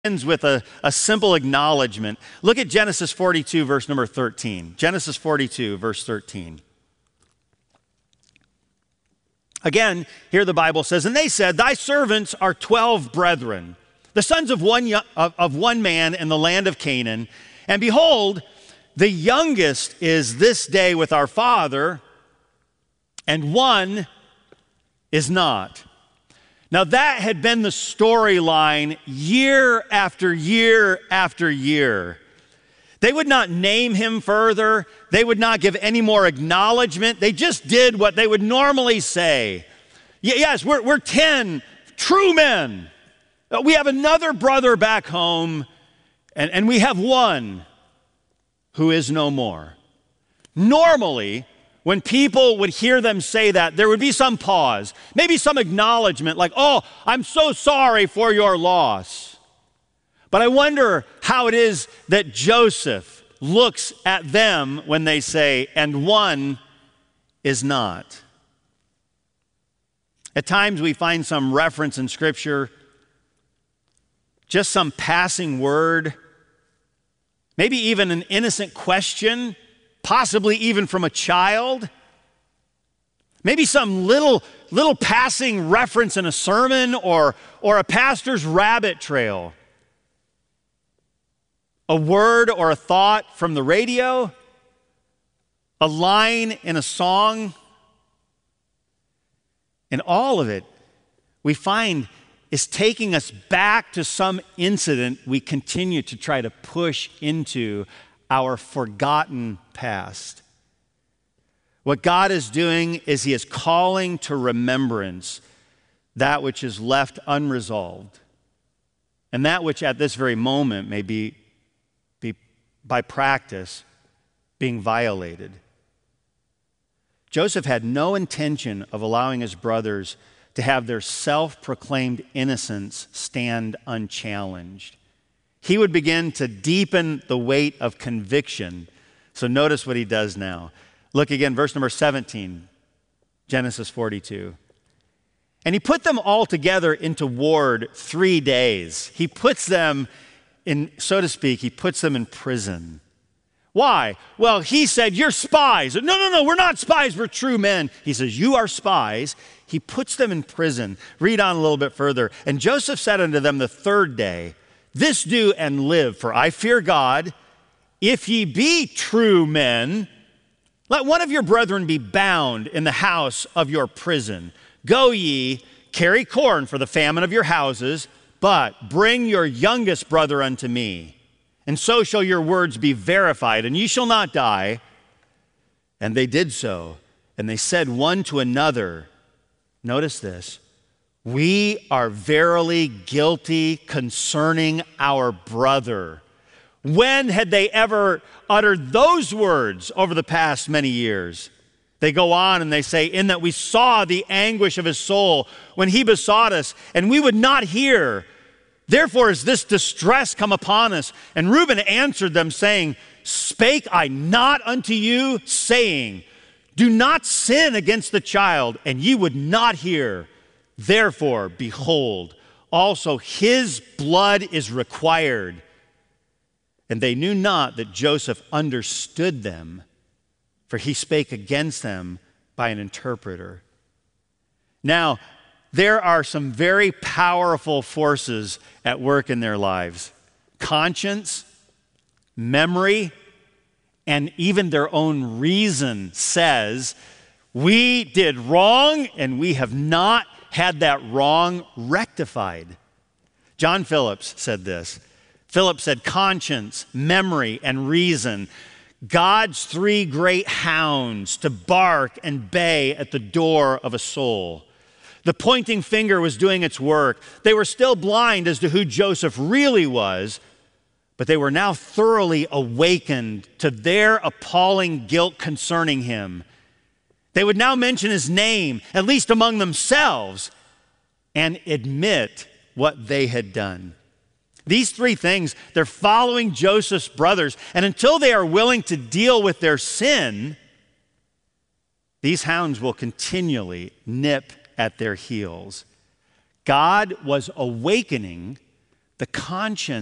Ends with a simple acknowledgement. Look at Genesis 42, verse number 13. Genesis 42, verse 13. Again, here the Bible says, "And they said, Thy servants are 12 brethren, the sons of one man in the land of Canaan. And behold, the youngest is this day with our father, and one is not." Now that had been the storyline year after year after year. They would not name him further. They would not give any more acknowledgement. They just did what they would normally say. Yes, we're 10 true men. We have another brother back home, and we have one who is no more. Normally, when people would hear them say that, there would be some pause, maybe some acknowledgement like, "Oh, I'm so sorry for your loss." But I wonder how it is that Joseph looks at them when they say, "And one is not." At times we find some reference in Scripture, just some passing word, maybe even an innocent question, possibly even from a child, maybe some little passing reference in a sermon or a pastor's rabbit trail, a word or a thought from the radio, a line in a song. And all of it, we find, is taking us back to some incident we continue to try to push into our forgotten past. What God is doing is He is calling to remembrance that which is left unresolved, and that which at this very moment may be by practice being violated. Joseph had no intention of allowing his brothers to have their self-proclaimed innocence stand unchallenged. He would begin to deepen the weight of conviction. So notice what he does now. Look again, verse number 17, Genesis 42. "And he put them all together into ward 3 days." He puts them in, so to speak, he puts them in prison. Why? Well, he said, "You're spies." No, we're not spies, we're true men. He says, "You are spies." He puts them in prison. Read on a little bit further. "And Joseph said unto them the 3rd day, This do and live, for I fear God. If ye be true men, let one of your brethren be bound in the house of your prison. Go ye, carry corn for the famine of your houses, but bring your youngest brother unto me. And so shall your words be verified, and ye shall not die." And they did so. And they said one to another, notice this, "We are verily guilty concerning our brother." When had they ever uttered those words over the past many years? They go on and they say, "In that we saw the anguish of his soul when he besought us, and we would not hear. Therefore is this distress come upon us." And Reuben answered them, saying, "Spake I not unto you, saying, Do not sin against the child, and ye would not hear. Therefore, behold, also his blood is required." And they knew not that Joseph understood them, for he spake against them by an interpreter. Now, there are some very powerful forces at work in their lives. Conscience, memory, and even their own reason says, we did wrong and we have not had that wrong rectified. John Phillips said this. Phillips said, "Conscience, memory, and reason, God's 3 great hounds to bark and bay at the door of a soul." The pointing finger was doing its work. They were still blind as to who Joseph really was, but they were now thoroughly awakened to their appalling guilt concerning him. They would now mention his name, at least among themselves, and admit what they had done. These 3 things, they're following Joseph's brothers, and until they are willing to deal with their sin, these hounds will continually nip at their heels. God was awakening the conscience